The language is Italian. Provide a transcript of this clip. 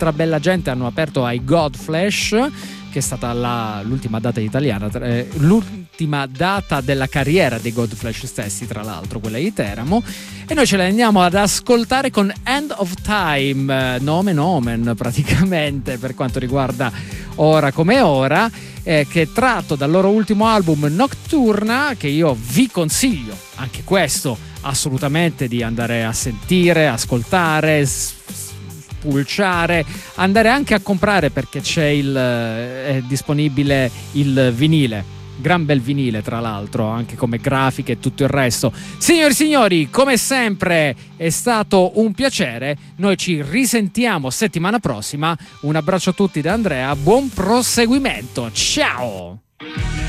Altra bella gente hanno aperto ai Godflesh, che è stata l'ultima data italiana, l'ultima data della carriera dei Godflesh stessi, tra l'altro, quella di Teramo, e noi ce la andiamo ad ascoltare con End of Time, nomen omen praticamente per quanto riguarda Ora come Ora, che è tratto dal loro ultimo album Nocturna, che io vi consiglio anche questo assolutamente di andare a sentire, ascoltare, spulciare, andare anche a comprare, perché è disponibile il vinile, gran bel vinile tra l'altro, anche come grafiche e tutto il resto. Signori e signori, come sempre è stato un piacere, noi ci risentiamo settimana prossima, un abbraccio a tutti da Andrea, buon proseguimento, ciao!